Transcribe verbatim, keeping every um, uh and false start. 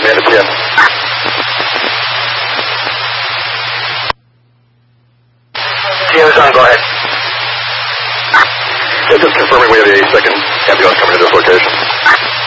command, it's him. T O's on, go ahead. Yeah, just confirming we have the eighty-second ambulance coming to this location.